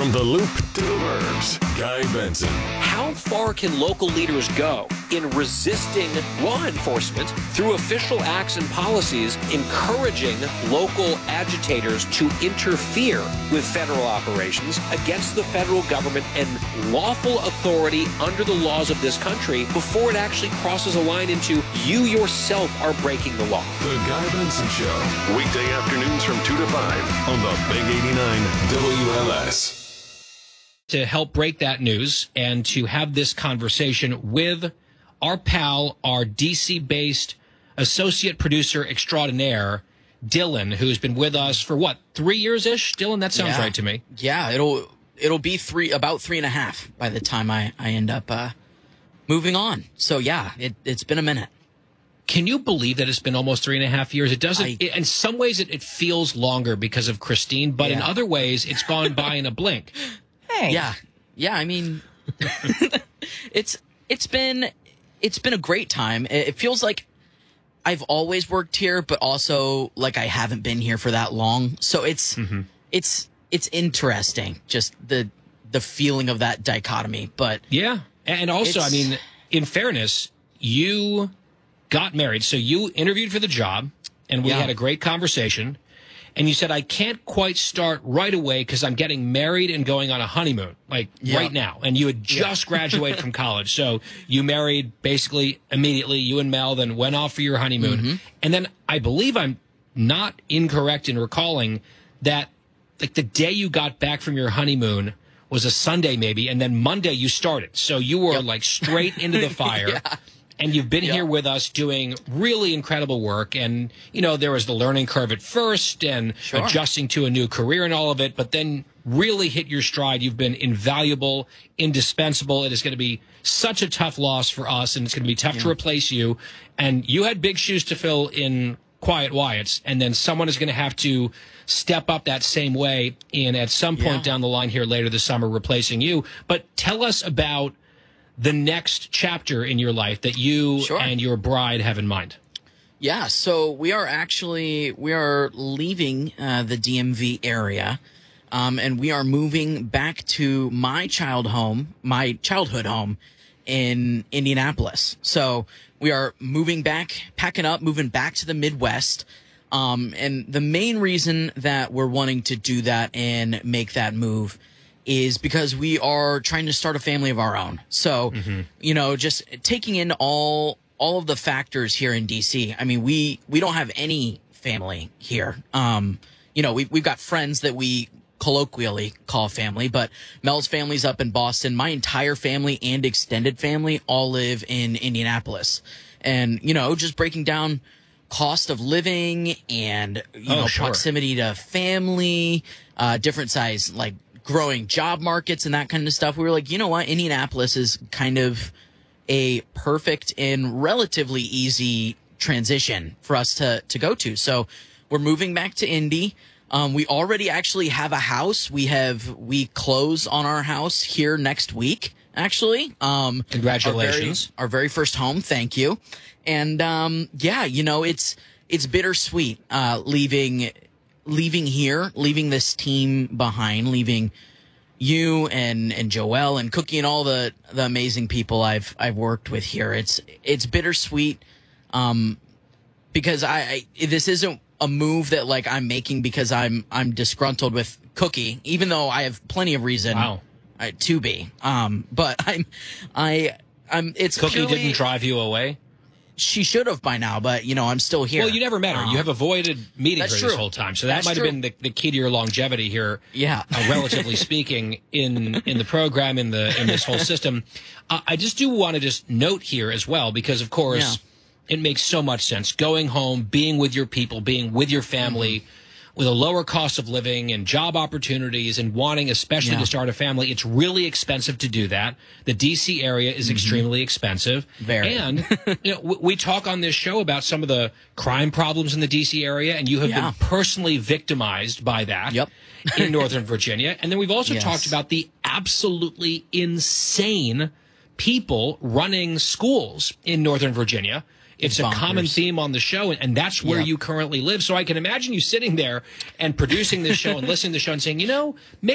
From the Loop to the Burbs, Guy Benson. How far can local leaders go in resisting law enforcement through official acts and policies, encouraging local agitators to interfere with federal operations against the federal government and lawful authority under the laws of this country before it actually crosses a line into you yourself are breaking the law? The Guy Benson Show. Weekday afternoons from 2 to 5 on the Big 89 WLS. To help break that news and to have this conversation with our pal, our DC-based associate producer extraordinaire, Dylan, who's been with us for, 3 years-ish? Dylan, that sounds right to me. Yeah, it'll be about 3.5 by the time I end up moving on. So, yeah, it's been a minute. Can you believe that it's been almost 3.5 years? It doesn't. In some ways, it feels longer because of Christine, but in other ways, it's gone by in a blink. Hey. Yeah. I mean, it's been a great time. It feels like I've always worked here, but also like I haven't been here for that long. So it's interesting, just the feeling of that dichotomy. But yeah, and also, I mean, in fairness, you got married, so you interviewed for the job, and we had a great conversation. And you said, I can't quite start right away because I'm getting married and going on a honeymoon, right now. And you had just graduated from college. So you married basically immediately, you and Mel, then went off for your honeymoon. Mm-hmm. And then I believe I'm not incorrect in recalling that the day you got back from your honeymoon was a Sunday maybe, and then Monday you started. So you were straight into the fire. And you've been here with us doing really incredible work. And, there was the learning curve at first and adjusting to a new career and all of it, but then really hit your stride. You've been invaluable, indispensable. It is going to be such a tough loss for us, and it's going to be tough to replace you. And you had big shoes to fill in Quiet Wyatt's, and then someone is going to have to step up that same way at some point down the line here later this summer, replacing you. But tell us about the next chapter in your life that you and your bride have in mind. Yeah, so we are leaving the DMV area, and we are moving back to my childhood home in Indianapolis. So we are moving back, packing up, moving back to the Midwest. And the main reason that we're wanting to do that and make that move is because we are trying to start a family of our own. So, just taking in all of the factors here in DC. I mean, we don't have any family here. We've got friends that we colloquially call family, but Mel's family's up in Boston. My entire family and extended family all live in Indianapolis. And, just breaking down cost of living and, proximity to family, different size, growing job markets and that kind of stuff. We were like, you know what? Indianapolis is kind of a perfect and relatively easy transition for us to go to. So we're moving back to Indy. We already actually have a house. We close on our house here next week, actually. Congratulations. Our very first home. Thank you. And, it's bittersweet, leaving here, leaving this team behind, leaving you and Joelle and Cookie and all the amazing people I've worked with here. It's bittersweet, because this isn't a move that I'm making because I'm disgruntled with Cookie, even though I have plenty of reason to be. But it's Cookie didn't drive you away. She should have by now, but, I'm still here. Well, you never met her. You have avoided meeting her this whole time. So that might have been the key to your longevity here, relatively speaking, in the program, in this whole system. I just do want to note here as well, because, of course, it makes so much sense. Going home, being with your people, being with your family, with a lower cost of living and job opportunities and wanting especially to start a family, it's really expensive to do that. The D.C. area is extremely expensive. Very. And we talk on this show about some of the crime problems in the D.C. area, and you have been personally victimized by that in Northern Virginia. And then we've also talked about the absolutely insane people running schools in Northern Virginia. It's a common theme on the show, and that's where you currently live. So I can imagine you sitting there and producing this show and listening to the show and saying, maybe